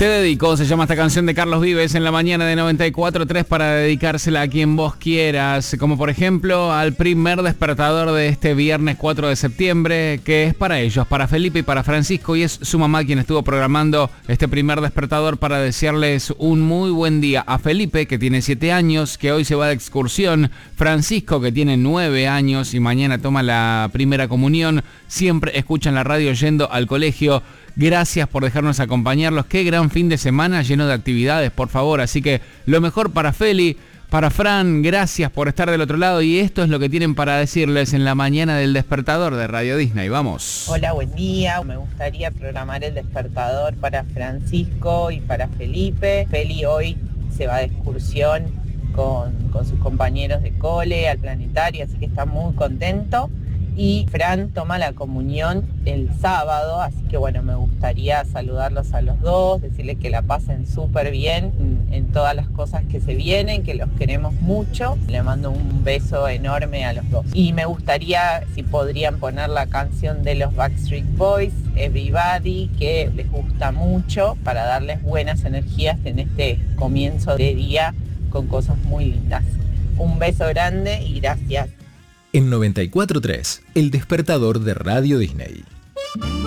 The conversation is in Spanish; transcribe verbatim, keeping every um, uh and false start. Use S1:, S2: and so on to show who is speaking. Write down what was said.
S1: Te dedico, se llama esta canción de Carlos Vives en la mañana de noventa y cuatro tres para dedicársela a quien vos quieras, como por ejemplo al primer despertador de este viernes cuatro de septiembre, que es para ellos, para Felipe y para Francisco, y es su mamá quien estuvo programando este primer despertador para desearles un muy buen día. A Felipe, que tiene siete años, que hoy se va de excursión, Francisco, que tiene nueve años y mañana toma la primera comunión, siempre escuchan la radio yendo al colegio. Gracias por dejarnos acompañarlos. Qué gran fin de semana lleno de actividades, por favor. Así que lo mejor para Feli, para Fran, gracias por estar del otro lado. Y esto es lo que tienen para decirles en la mañana del despertador de Radio Disney. Vamos.
S2: Hola, buen día. Me gustaría programar el despertador para Francisco y para Felipe. Feli hoy se va de excursión con, con sus compañeros de cole al planetario, así que está muy contento. Y Fran toma la comunión el sábado, así que bueno, me gustaría saludarlos a los dos, decirles que la pasen súper bien en, en todas las cosas que se vienen, que los queremos mucho. Le mando un beso enorme a los dos. Y me gustaría si podrían poner la canción de los Backstreet Boys, Everybody, que les gusta mucho, para darles buenas energías en este comienzo de día con cosas muy lindas. Un beso grande y gracias.
S3: En noventa y cuatro tres, el despertador de Radio Disney.